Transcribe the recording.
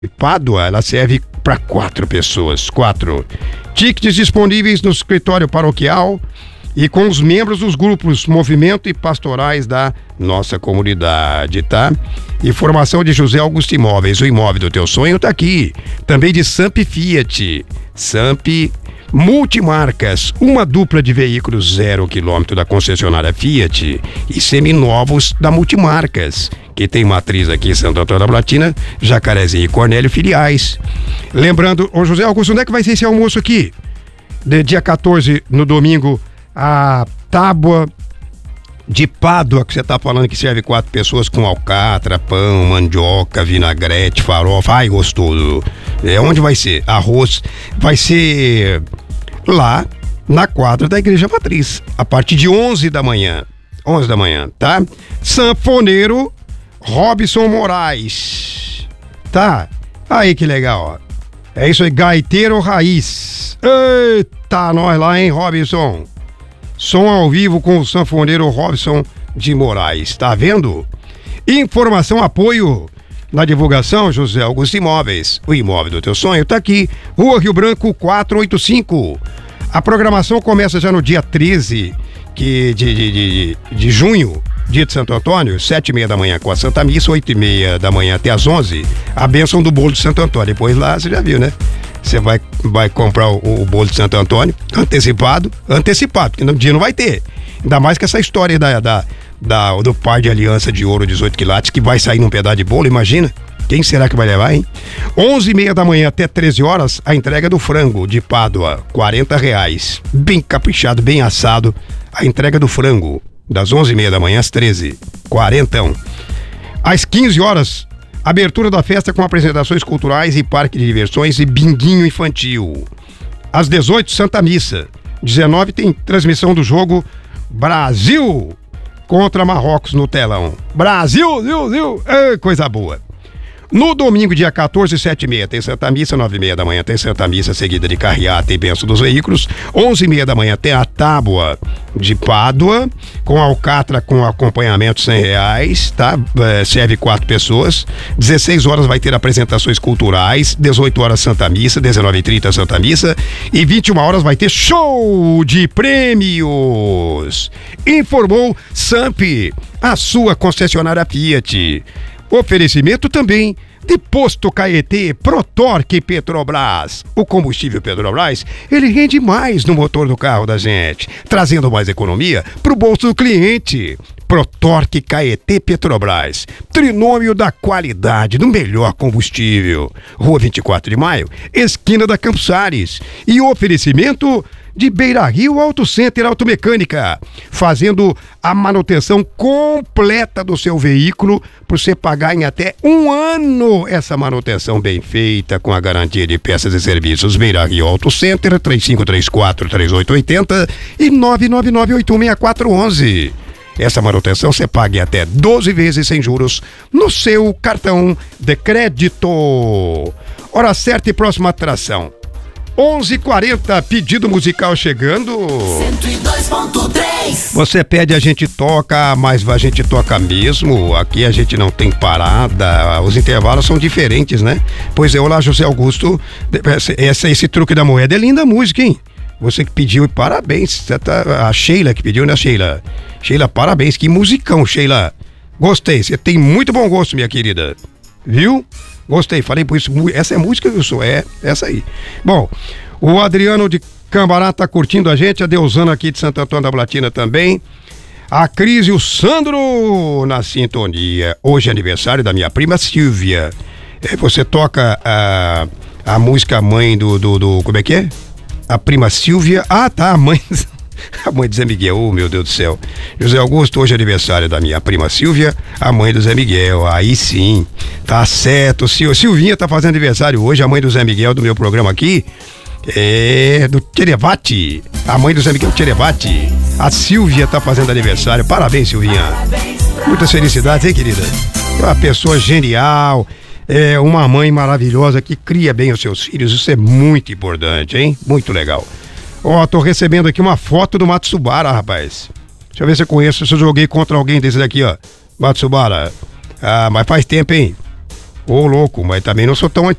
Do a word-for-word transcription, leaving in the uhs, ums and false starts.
Pádua, ela serve para quatro pessoas. Quatro. Tickets disponíveis no escritório paroquial e com os membros dos grupos Movimento e Pastorais da nossa comunidade, tá? Informação de José Augusto Imóveis, o imóvel do teu sonho tá aqui. Também de Samp Fiat, Samp Multimarcas, uma dupla de veículos zero quilômetro da concessionária Fiat e seminovos da Multimarcas, que tem matriz aqui em Santo Antônio da Platina, Jacarezinho e Cornélio Filiais. Lembrando, ô José Augusto, onde é que vai ser esse almoço aqui? De dia quatorze, no domingo, a tábua de Pádua, que você tá falando que serve quatro pessoas, com alcatra, pão, mandioca, vinagrete, farofa. Ai, gostoso. É, onde vai ser? Arroz. Vai ser lá na quadra da Igreja Matriz, a partir de onze da manhã. onze da manhã, tá? Sanfoneiro Robson Moraes. Tá? Aí que legal, ó. É isso aí, gaiteiro raiz. Eita, nós lá, hein, Robson? Som ao vivo com o sanfoneiro Robson de Moraes, tá vendo? Informação, apoio na divulgação, José Augusto Imóveis. O imóvel do teu sonho tá aqui, Rua Rio Branco quatrocentos e oitenta e cinco. A programação começa já no dia treze que, de, de, de, de junho, dia de Santo Antônio, sete e meia da manhã com a Santa Missa, oito e meia da manhã até as onze, a bênção do bolo de Santo Antônio. Depois lá, você já viu, né? Você vai, vai comprar o, o bolo de Santo Antônio, antecipado, antecipado, porque no dia não vai ter. Ainda mais que essa história da, da, da, do par de aliança de ouro dezoito quilates, que vai sair num pedaço de bolo, imagina. Quem será que vai levar, hein? onze e meia da manhã até treze horas, a entrega do frango de Pádua, quarenta reais. Bem caprichado, bem assado, a entrega do frango, das onze e meia da manhã às treze, quarentão. Às quinze horas, abertura da festa com apresentações culturais e parque de diversões e binguinho infantil. Às dezoito, Santa Missa. dezenove tem transmissão do jogo Brasil contra Marrocos no telão. Brasil, Zil, Zil, é, coisa boa. No domingo, dia quatorze, sete e meia, tem Santa Missa, nove e meia da manhã tem Santa Missa, seguida de carreata e bênção dos veículos. onze e meia da manhã tem a tábua de Pádua, com alcatra com acompanhamento cem reais, tá? É, serve quatro pessoas. dezesseis horas vai ter apresentações culturais, dezoito horas Santa Missa, dezenove e trinta Santa Missa e vinte e uma horas vai ter show de prêmios. Informou Samp, a sua concessionária Fiat. Oferecimento também de Posto Caetê, Protorque Petrobras. O combustível Petrobras, ele rende mais no motor do carro da gente, trazendo mais economia pro bolso do cliente. Protorque Caetê Petrobras, trinômio da qualidade, do melhor combustível. Rua vinte e quatro de maio, esquina da Campos Ares. E oferecimento de Beira Rio Auto Center Automecânica, fazendo a manutenção completa do seu veículo para você pagar em até um ano essa manutenção bem feita com a garantia de peças e serviços. Beira Rio Auto Center, três cinco três quatro, três oito oito zero e nove nove nove oito um seis quatro um um. Essa manutenção você paga em até doze vezes sem juros no seu cartão de crédito. Hora certa e próxima atração. onze e quarenta, pedido musical chegando. cento e dois ponto três. Você pede, a gente toca, mas a gente toca mesmo. Aqui a gente não tem parada. Os intervalos são diferentes, né? Pois é, olá, José Augusto. Esse, esse truque da moeda é linda a música, hein? Você que pediu, parabéns. Tá, a Sheila que pediu, né, Sheila? Sheila, parabéns. Que musicão, Sheila. Gostei. Você tem muito bom gosto, minha querida. Viu? Gostei, falei por isso, essa é a música que eu sou, é essa aí. Bom, o Adriano de Cambará tá curtindo a gente, a Deusana aqui de Santo Antônio da Platina também, a Cris e o Sandro na sintonia. Hoje é aniversário da minha prima Silvia. É, você toca a, a música mãe do, do, do, como é que é? A prima Silvia, ah tá, a mãe... A mãe do Zé Miguel, oh, meu Deus do céu. José Augusto, hoje é aniversário da minha prima Silvia, a mãe do Zé Miguel. Aí sim, tá certo. Sil, Silvinha tá fazendo aniversário hoje, a mãe do Zé Miguel do meu programa aqui. É, do Tcherevati. A mãe do Zé Miguel Tcherevati. A Silvia tá fazendo aniversário. Parabéns, Silvinha. Muitas felicidades, hein, querida? É uma pessoa genial. É uma mãe maravilhosa que cria bem os seus filhos. Isso é muito importante, hein? Muito legal. Ó, oh, tô recebendo aqui uma foto do Matsubara, rapaz. Deixa eu ver se eu conheço, se eu joguei contra alguém desse daqui, ó. Matsubara. Ah, mas faz tempo, hein? Ô, louco, mas também não sou tão